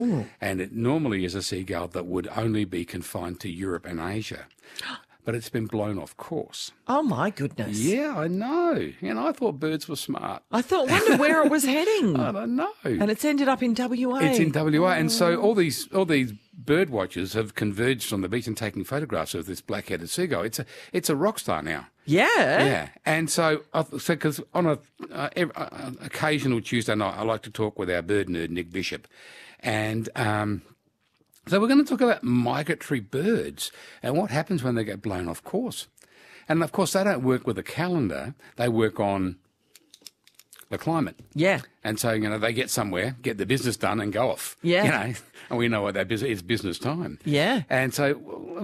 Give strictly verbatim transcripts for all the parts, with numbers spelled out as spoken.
Ooh. And it normally is a seagull that would only be confined to Europe and Asia. But it's been blown off course. Oh, my goodness. Yeah, I know. And I thought birds were smart. I thought, wonder where it was heading. I don't know. And it's ended up in W A. It's in W A. And so all these all these bird watchers have converged on the beach and taking photographs of this black-headed seagull. It's a it's a rock star now. Yeah. Yeah. And so, so because on a uh, every, uh, occasional Tuesday night, I like to talk with our bird nerd, Nick Bishop. And um, so we're going to talk about migratory birds and what happens when they get blown off course. And, of course, they don't work with a calendar. They work on the climate. Yeah. And so, you know, they get somewhere, get the business done and go off. Yeah. You know, and we know what that business is, business time. Yeah. And so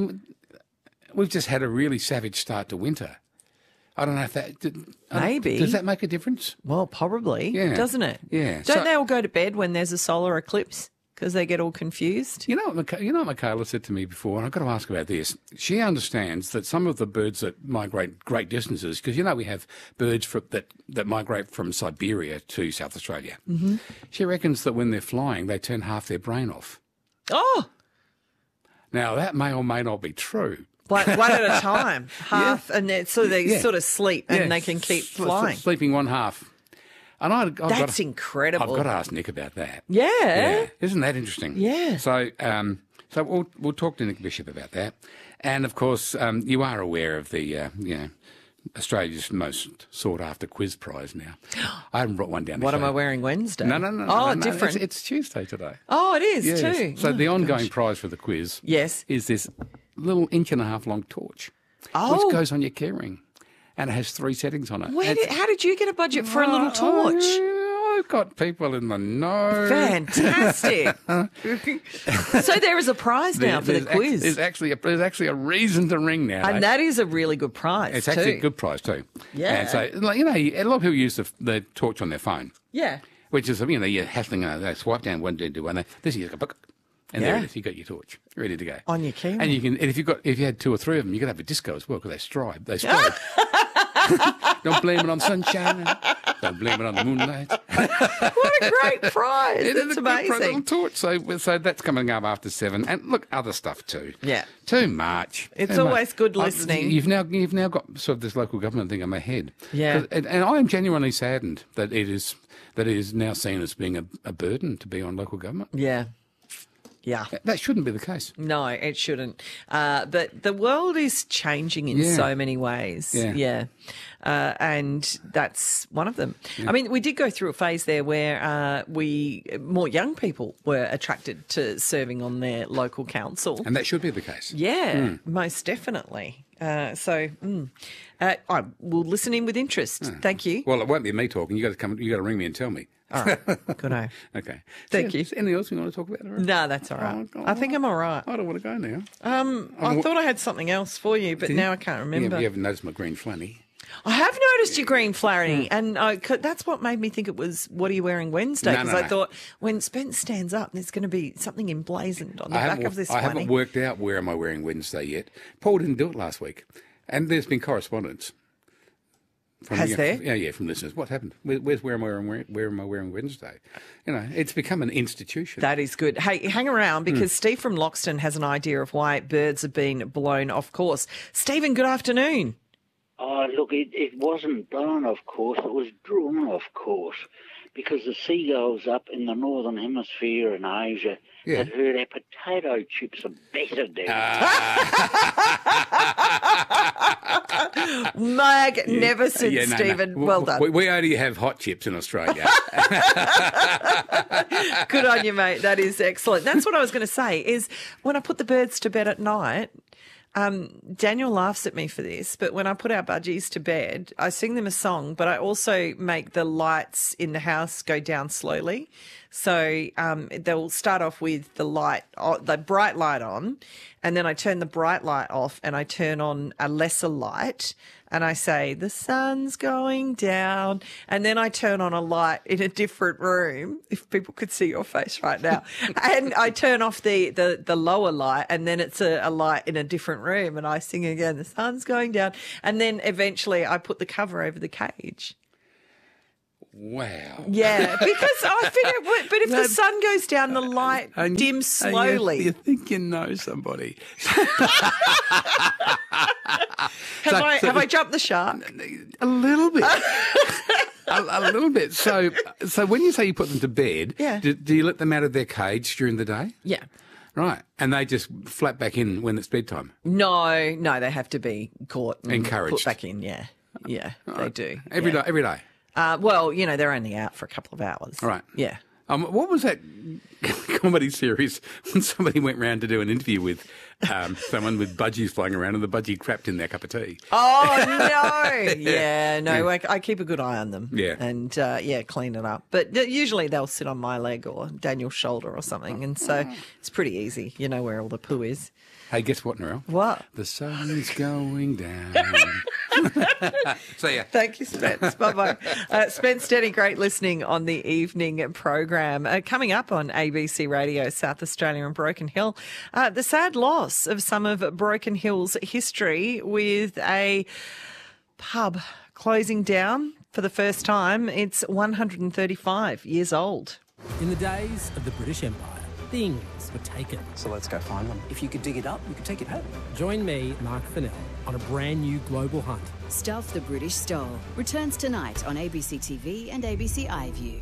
we've just had a really savage start to winter. I don't know if that... Did, Maybe. Does that make a difference? Well, probably, Yeah. doesn't it? Yeah. Don't So- they all go to bed when there's a solar eclipse because they get all confused? You know, what Micha- you know what Michaela said to me before, and I've got to ask about this. She understands that some of the birds that migrate great distances, because, you know, we have birds for, that, that migrate from Siberia to South Australia. Mm-hmm. She reckons that when they're flying, they turn half their brain off. Oh, Now, that may or may not be true. like one at a time, half, and then, so they Yeah. sort of sleep and Yeah, they can keep sl- sl- flying. Sleeping one half. And I, I've That's got, incredible. I've got to ask Nick about that. Yeah. Yeah, isn't that interesting? Yeah. So, um, so we'll we'll talk to Nick Bishop about that, and of course, um, you are aware of the uh, you know Australia's most sought after quiz prize now. I haven't brought one down. to What am show I you. wearing Wednesday? No, no, no. no, Oh, no, no. different. It's, it's Tuesday today. Oh, it is Yes. too. So Oh, the ongoing gosh. prize for the quiz, Yes. is this little inch and a half long torch, Oh. which goes on your keyring, and it has three settings on it. Where It's- did, how did you get a budget for a little torch? Oh, I've got people in the know. Fantastic. So there is a prize now for the There's act- quiz. there's actually a there's actually a reason to ring now. And that is a really good prize It's too. actually a good prize too. Yeah. And so, like, you know, a lot of people use the, the torch on their phone, Yeah. which is, you know, you're hassling, uh, they swipe down one, two, two, one. This is a book, and there Yeah. it is. You got your torch ready to go On your keyring. And you can, and if you got, if you had two or three of them, you could have a disco as well because they strive. They strive. Don't blame it on sunshine. Don't blame it on the moonlight. What a great prize. It is That's a good little amazing. torch. So, so that's coming up after seven. And look, other stuff too. Yeah. Too much. It's Too always much. good I- listening. You've now you've now got sort of this local government thing on my head. Yeah. 'Cause- And, and I am genuinely saddened that it is that it is now seen as being a, a burden to be on local government. Yeah. Yeah. That shouldn't be the case. No, it shouldn't. Uh, but the world is changing in Yeah. so many ways. Yeah. Uh, and that's one of them. I mean, we did go through a phase there where uh, we more young people were attracted to serving on their local council. And that should be the case. Yeah, most definitely. Uh, so mm, uh, I will listen in with interest. Thank you. Well, it won't be me talking. You got to come. You got to ring me and tell me. All right. Good eye. Okay. Thank So, you. is there anything else you want to talk about? Laura? No, that's all right. Oh, God. I think I'm all right. I don't want to go now. Um, I thought I had something else for you, but now I can't remember. Yeah, you haven't noticed my green flanny. I have noticed your green flarry, and I, could- that's what made me think it was, what are you wearing Wednesday? No, Because no, I no. thought when Spence stands up, there's going to be something emblazoned on the I back haven't, of this I haven't flanny. worked out where am I wearing Wednesday yet. Paul didn't do it last week. And there's been correspondence. From, Has yeah, there? Yeah, yeah, from listeners. What happened? Where, where's where am I wearing where, where am I wearing Wednesday? You know, it's become an institution. That is good. Hey, hang around because Steve from Loxton has an idea of why birds have been blown off course. Stephen, good afternoon. Oh, look, it, it wasn't blown off course, it was drawn off course because the seagulls up in the northern hemisphere in Asia Yeah. had heard our potato chips are better down. Magnificent, Yeah, no, no. Stephen. Well done. We, we only have hot chips in Australia. Good on you, mate. That is excellent. That's what I was going to say is when I put the birds to bed at night, um, Daniel laughs at me for this, but when I put our budgies to bed, I sing them a song, but I also make the lights in the house go down slowly. So um, they'll start off with the light, o- the bright light on, and then I turn the bright light off and I turn on a lesser light and I say, the sun's going down. And then I turn on a light in a different room, if people could see your face right now. And I turn off the, the, the lower light and then it's a, a light in a different room and I sing again, the sun's going down. And then eventually I put the cover over the cage. Wow. Yeah, because I figure, but if the That- sun goes down, the light And- dims and you- slowly. You, think you know somebody. have so- I so- have I jumped the shark? A little bit. a, a little bit. So, so when you say you put them to bed, Yeah. do, do you let them out of their cage during the day? Yeah. Right. And they just flap back in when it's bedtime? No, no, they have to be caught and Encouraged. put back in. Yeah, yeah, they do. Every yeah. day. Every day? Uh, well, you know, they're only out for a couple of hours. Right. Yeah. Um, what was that comedy series when somebody went round to do an interview with um, someone with budgies flying around and the budgie crapped in their cup of tea? Oh, no. Yeah, no, I, I keep a good eye on them. Yeah. And, uh, yeah, clean it up. But th- usually they'll sit on my leg or Daniel's shoulder or something. And so it's pretty easy. You know where all the poo is. Hey, guess what, Narelle? What? The sun's going down. See ya. Thank you, Spence. Bye-bye. Uh, Spence Denny, great listening on the evening program. Uh, coming up on A B C Radio South Australia and Broken Hill, uh, the sad loss of some of Broken Hill's history with a pub closing down for the first time. It's one hundred thirty-five years old. In the days of the British Empire, things were taken. So let's go find them. If you could dig it up, you could take it home. Join me, Mark Fennell, on a brand new global hunt. Stuff the British Stole returns tonight on A B C T V and A B C iView.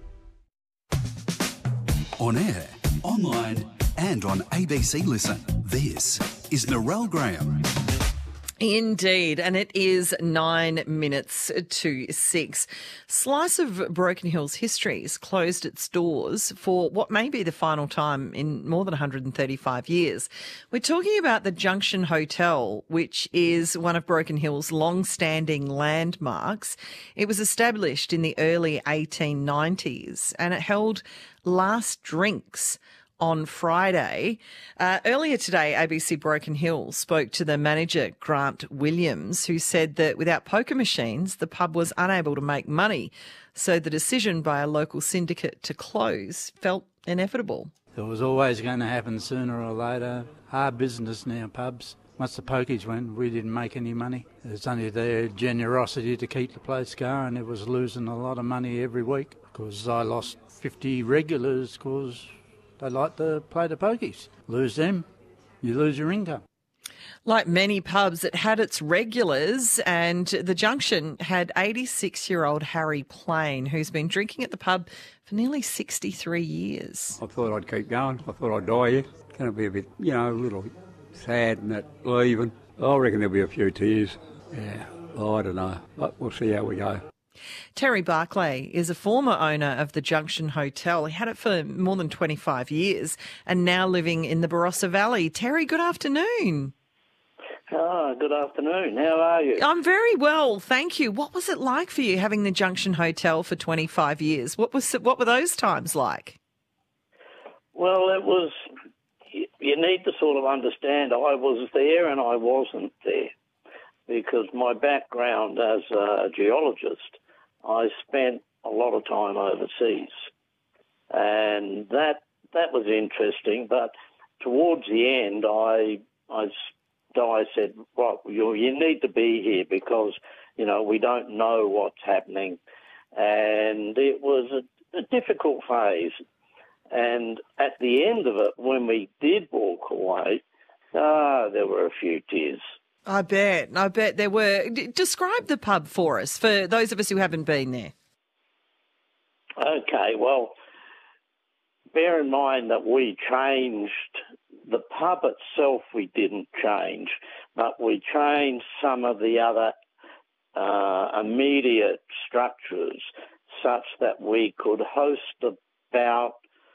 On air, online and on A B C Listen. This is Narelle Graham. Indeed, and it is nine minutes to six. Slice of Broken Hill's Histories closed its doors for what may be the final time in more than one hundred thirty-five years. We're talking about the Junction Hotel, which is one of Broken Hill's long-standing landmarks. It was established in the early eighteen nineties and it held last drinks on Friday. Uh, earlier today, A B C Broken Hill spoke to the manager, Grant Williams, who said that without poker machines, the pub was unable to make money. So the decision by a local syndicate to close felt inevitable. It was always going to happen sooner or later. Hard business now, pubs. Once the pokies went, we didn't make any money. It's only their generosity to keep the place going. It was losing a lot of money every week because I lost fifty regulars because they like to play the pokies. Lose them, you lose your income. Like many pubs, it had its regulars, and the Junction had eighty-six-year-old Harry Plain, who's been drinking at the pub for nearly sixty-three years. I thought I'd keep going. I thought I'd die here. It's going to be a bit, you know, a little sad and that leaving. I reckon there'll be a few tears. Yeah, I don't know. But we'll see how we go. Terry Barclay is a former owner of the Junction Hotel. He had it for more than twenty-five years and now living in the Barossa Valley. Terry, good afternoon. Ah, good afternoon. How are you? I'm very well, thank you. What was it like for you having the Junction Hotel for twenty-five years? What was what were those times like? Well, it was, you, you need to sort of understand I was there and I wasn't there because my background as a geologist, I spent a lot of time overseas, and that that was interesting. But towards the end, I I, I said, right, you you need to be here because you know we don't know what's happening, and it was a, a difficult phase. And at the end of it, when we did walk away, ah, there were a few tears. I bet, I bet there were. D- describe the pub for us, for those of us who haven't been there. Okay, well, bear in mind that we changed, the pub itself we didn't change, but we changed some of the other uh, immediate structures such that we could host about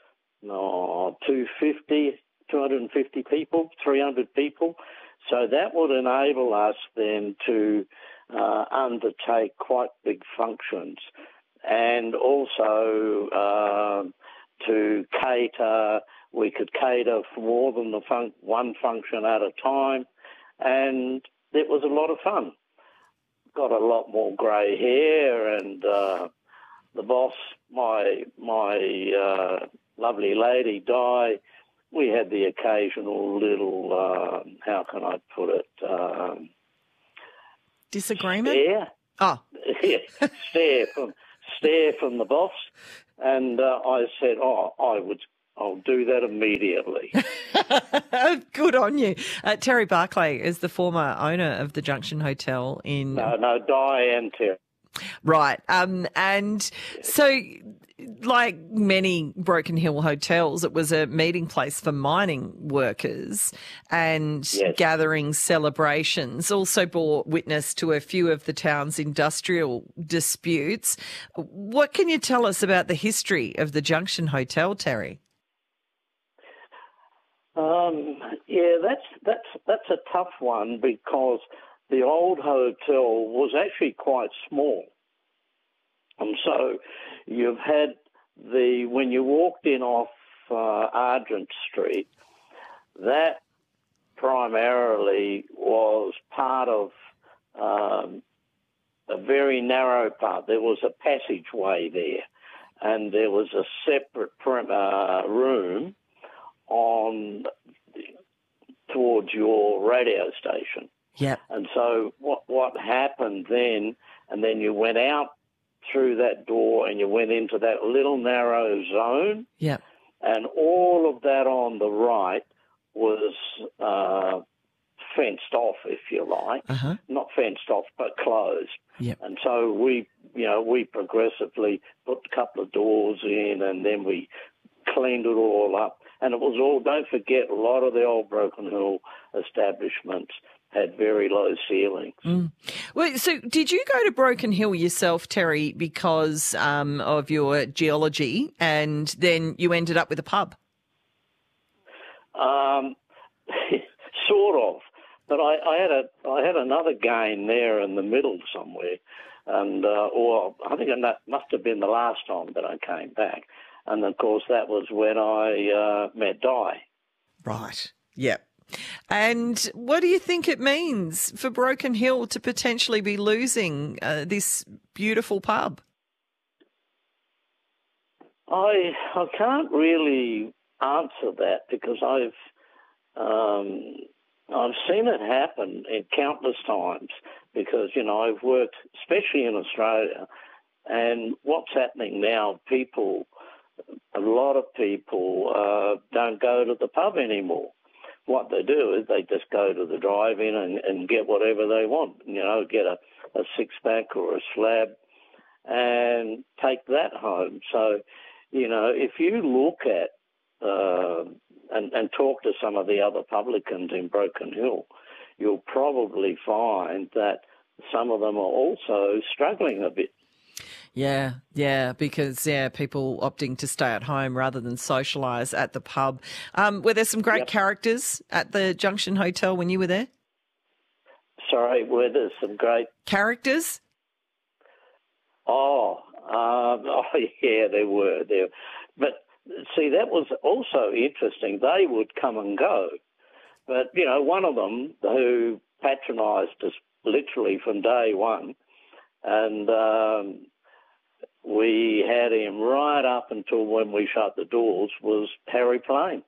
oh, two hundred fifty, two hundred fifty people, three hundred people. So that would enable us then to uh, undertake quite big functions and also uh, to cater. We could cater for more than the fun- one function at a time, and it was a lot of fun. Got a lot more grey hair, and uh, the boss, my my uh, lovely lady, Di. We had the occasional little, uh, how can I put it? Um, Disagreement? stare. Oh. Yeah, stare from stare from the boss, and uh, I said, "Oh, I would, I'll do that immediately." Good on you. Uh, Terry Barclay is the former owner of the Junction Hotel in... No, no, Diane Terry. Right. Um, and so, like many Broken Hill hotels, it was a meeting place for mining workers and Yes. gathering celebrations. Also bore witness to a few of the town's industrial disputes. What can you tell us about the history of the Junction Hotel, Terry? Um, yeah, that's that's that's a tough one because the old hotel was actually quite small, and so you've had the when you walked in off uh, Argent Street, that primarily was part of um, a very narrow part. There was a passageway there, and there was a separate prim- uh, room on towards your radio station. Yep. And so what what happened then, and then you went out through that door and you went into that little narrow zone, Yep. and all of that on the right was uh, fenced off, if you like. Uh-huh. Not fenced off, but closed. Yep. And so we, you know, we progressively put a couple of doors in, and then we cleaned it all up. And it was all, don't forget, a lot of the old Broken Hill establishments had very low ceilings. Mm. Well, so did you go to Broken Hill yourself, Terry, because um, of your geology, and then you ended up with a pub? Um, sort of. But I, I had a I had another gain there in the middle somewhere, and uh, or I think that must have been the last time that I came back. And, of course, that was when I uh, met Di. Right. Yep. And what do you think it means for Broken Hill to potentially be losing uh, this beautiful pub? I I can't really answer that because I've um, I've seen it happen in countless times because, you know, I've worked, especially in Australia, and what's happening now, people... A lot of people uh, don't go to the pub anymore. What they do is they just go to the drive-in and, and get whatever they want, you know, get a, a six-pack or a slab and take that home. So, you know, if you look at uh, and, and talk to some of the other publicans in Broken Hill, you'll probably find that some of them are also struggling a bit. Yeah, yeah, because, yeah, people opting to stay at home rather than socialise at the pub. Um, were there some great Yep. characters at the Junction Hotel when you were there? Sorry, were there some great... Characters? Oh, um, oh yeah, there were. There. But, see, that was also interesting. They would come and go. But, you know, one of them who patronised us literally from day one, and... Um, we had him right up until when we shut the doors, was Harry Plain.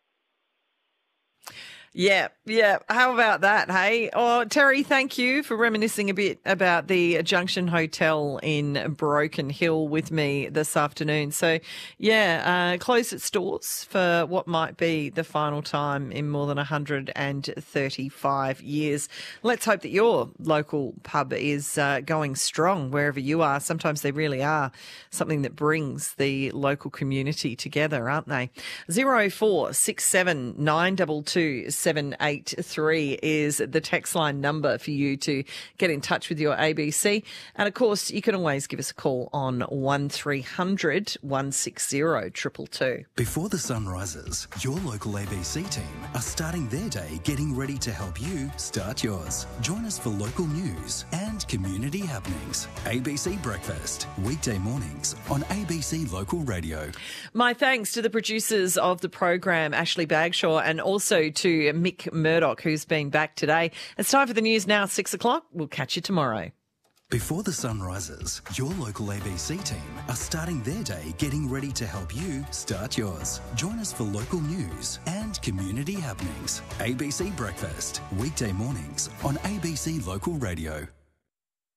Yeah, yeah. How about that, hey? Oh, Terry, thank you for reminiscing a bit about the Junction Hotel in Broken Hill with me this afternoon. So, yeah, uh, closed its doors for what might be the final time in more than one hundred thirty-five years. Let's hope that your local pub is uh, going strong wherever you are. Sometimes they really are something that brings the local community together, aren't they? zero four six seven nine two two seven eight three is the text line number for you to get in touch with your A B C. And, of course, you can always give us a call on one three hundred one six zero two two two. Before the sun rises, your local A B C team are starting their day getting ready to help you start yours. Join us for local news and community happenings. A B C Breakfast, weekday mornings on A B C Local Radio. My thanks to the producers of the program, Ashley Bagshaw, and also to Mick Murdoch, who's been back today. It's time for the news now, six o'clock. We'll catch you tomorrow. Before the sun rises, your local A B C team are starting their day getting ready to help you start yours. Join us for local news and community happenings. A B C Breakfast, weekday mornings on A B C Local Radio.